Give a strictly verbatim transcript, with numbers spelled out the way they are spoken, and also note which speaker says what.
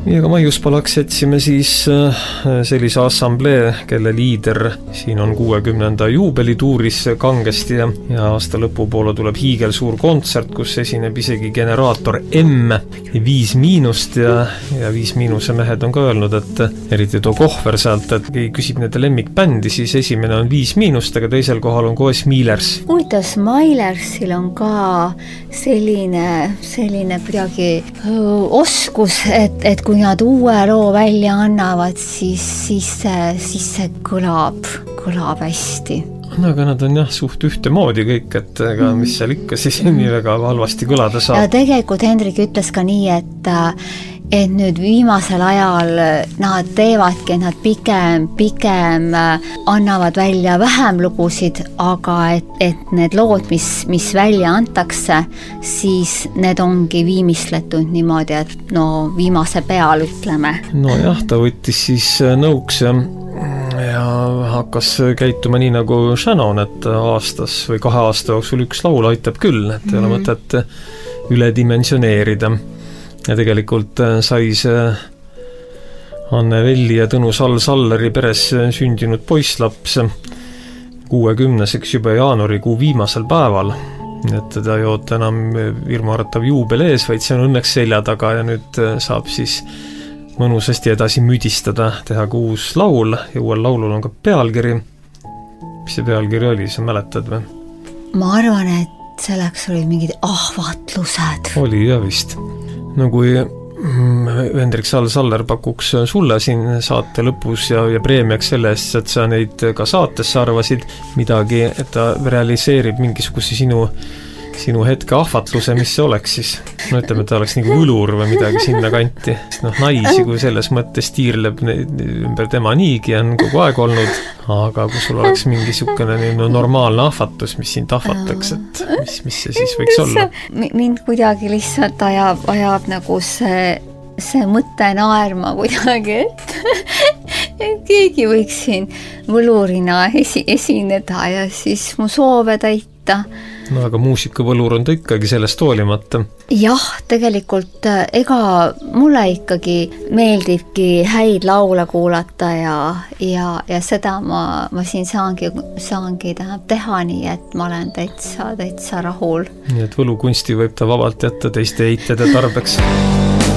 Speaker 1: Meiega Maiuspalaks jätsime siis sellise assamblee, kelle liider siin on kuuekümnenda juubelituuris kangesti ja, ja aasta lõpupoole tuleb hiigelsuur kontsert, kus esineb isegi generaator M viis miinust ja, ja viis miinuse mehed on ka öelnud, et eriti too kohver sealt, et keegi küsib nende lemmikbändi, siis esimene on viis miinust, aga teisel kohal on kohe Smilers.
Speaker 2: Huvitav, Smilersil on ka selline, selline kuidagi oskus, et, et kui nad uue loo välja annavad, siis, siis, see, siis see kõlab, kõlab hästi.
Speaker 1: No aga nad on jah suht ühtemoodi kõik, et ega mis seal ikka siis nii väga halvasti kõlada saab.
Speaker 2: Ja tegelikult Hendrik ütles ka nii, et et nüüd viimasel ajal nad teevadki, et nad pigem, pigem annavad välja vähem lugusid, aga et, et need lood, mis, mis välja antakse, siis need ongi viimistletud niimoodi, et no viimase peal ütleme.
Speaker 1: No jah, ta võttis siis nõuks ja ja hakkas käituma nii nagu Shannon, et aastas või kahe aasta jooksul üks laul aitab küll, et ei ole mm. mõtet üle dimensioneerida. Ja tegelikult sai see Anne Velli ja Tõnu Sall-Salleri peres sündinud poisslaps kuuekümneseks juba jaanuarikuu viimasel päeval. Et teda ei oota enam hirmuäratav juubel ees, vaid see on õnneks selja taga ja nüüd saab siis mõnusasti edasi müdistada, teha ka uus laul ja uuel laulul on ka pealkiri. Mis see pealkiri oli, sa mäletad või?
Speaker 2: Ma arvan, et selleks olid mingid ahvatlused.
Speaker 1: Oli ja vist. No kui Hendrik Sall-Saller pakuks sulle siin saate lõpus ja, ja preemiaks selle eest, et sa neid ka saatesse arvasid midagi, et ta realiseerib mingisuguse sinu, sinu hetke ahvatluse, mis see oleks siis. No ütleme, et ta oleks nagu võlur või midagi sinna kanti. No naisi, kui selles mõttes tiirleb ümber tema niigi on kogu aeg olnud, aga kui sul oleks mingisugune no, normaalne ahvatus, mis sind ahvataks, et mis, mis see siis võiks olla?
Speaker 2: Mind kuidagi lihtsalt ajab, ajab nagu see, see mõte naerma kuidagi, et, et keegi võiks siin võlurina esi, esineda ja siis mu soove täita.
Speaker 1: No aga muusikavõlur on ta ikkagi sellest hoolimata.
Speaker 2: Jah, tegelikult ega mulle ikkagi meeldibki häid laule kuulata ja, ja, ja seda ma, ma siin saangi, saangi tähendab teha nii, et ma olen täitsa, täitsa rahul.
Speaker 1: Nii et võlukunsti võib ta vabalt jätta teiste eitede tarbeks.